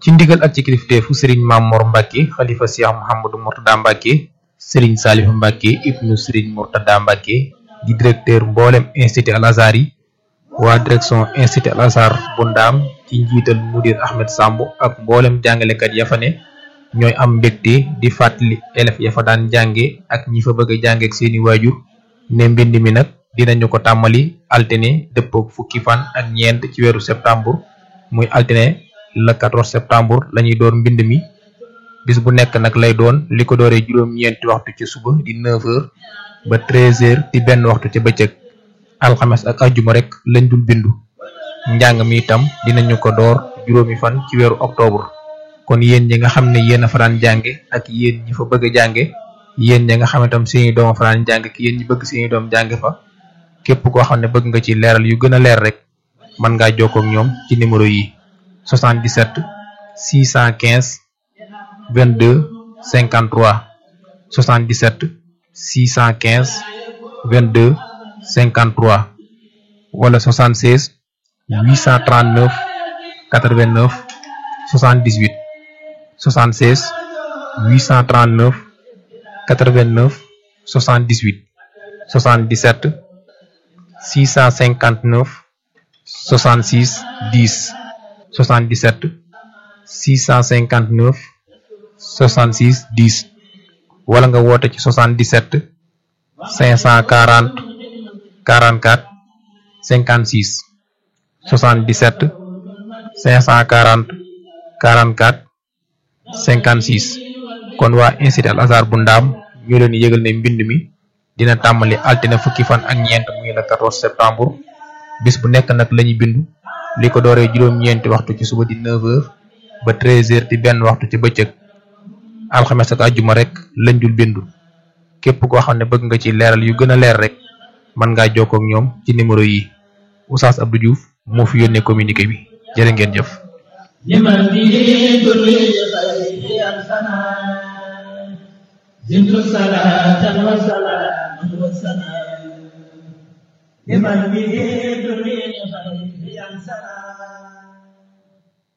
ci ndigal ak ci kilifteefu Serigne Mamor Mbacke xalifa Cheikh Mouhamadou Mourtada Mbacke Serigne Salif Mbacke ibnu Serigne Mourtada Mbacke di directeur mboolem institut Al Azhar yi waa direction institut Al Azhar bu Ndaam ci njiital mudir Ahmed Samb ak mboolem jàngalekat ya fa ne ñooy am mbégte di fàttali élèves ya fa daan jànge ak ñi fa bëgg a jànge ak seeni waajur ne mbind mi nag dinañu ko tàmmali altine dëppook fukki fan ak ñeent ci weeru septembre muy altine le 14 septembre lañuy door mbind mi bis bu nekk nag lay doon li ko dooree juróom-ñeenti waxtu ci suba di 9h ba 13h di benn waxtu ca bëccëg alxames ak ajjuma rek lañ dul bindu njàng mi itam dinañu ko door juróomi fan ci weeru octobre kon yéen ñi nga xam ne yéen a fa daan jànge ak yéen ñi fa bëgg a jànge yéen ñi nga xam ne tam seeni doom fa daan jànge ak yéen ñi bëgg seeni doom jànge fa képp koo xam ne bëgg nga ci leeral yu gën a leer rek mën ngaa jokkoo ak ñoom ci numéro yi 77 615 22 53 77 615 22 53 wala 76 839 89 78 76 839 89 78 77 659 66 10 77 659 66 10 wala nga woote ci 77 540 44 56 77 540 44 56 kon waa institut Al Azhar bu Ndaam ñu leen yëgal ne mbind mi dina tàmbali altine fukki fan ak ñeent muy le 14 septembre bis bu nekk nag lañuy bindu li ko dooree juróom-ñeenti waxtu ci suba di 9h ba 13h di benn waxtu ci bëccëg alxames ak àjjuma rek lañ dul bindu képp koo xam ne bëgg nga ci leeral yu gën a leer rek mën ngaa jokkoo ak ñoom ci numéro yi Oustaz Abdou Diouf moo fi yónnee communiqué bi jërë ngeen jëf. لمن به الدنيا خير أنسنا